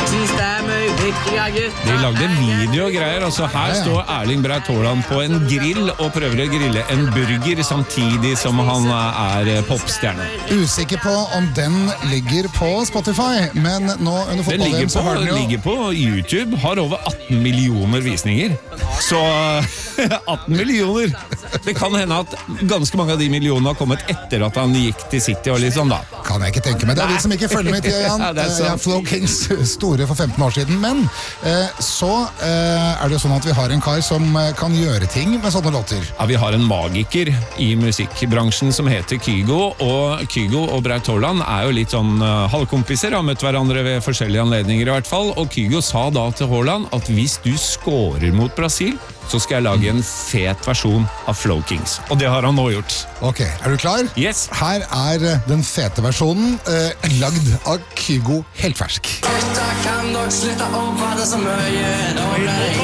Synes det er mye viktigere, gutter. De lagde videogreier, altså her står Erling Braut Haaland på en grill og prøver å grille en burger samtidig som han er popstjerne. Usikker på om den ligger på Spotify, men nå under Den fotball-VM så har den jo... ligger på YouTube, har over 18 millioner visninger. Så 18 millioner! Det kan hende at ganske mange av de millionene har kommet etter at han gikk til City og litt sånn da. Kan jeg ikke tenke meg. Det er vi som ikke følger med i tida, Jan. Ja, det er sant. Jeg er Flow Kings store for 15 år siden, men så er det jo sånn at vi har en kar som kan gjøre ting med sånne låter. Ja, vi har en magiker i musikkbransjen som heter Kygo, og Kygo og Braut Haaland er jo litt sånn halvkompiser, har møtt hverandre ved forskjellige anledninger i hvert fall, og Kygo sa da til Haaland at hvis du scorer mot Brasil, så skal jeg lage en fet versjon av Flow Kings. Og det har han nå gjort. Ok, er du klar? Yes. Her er den fete versjonen, lagd av Kygo helt fersk. Gutta kan dog slutte å prate så mye. Nå blir det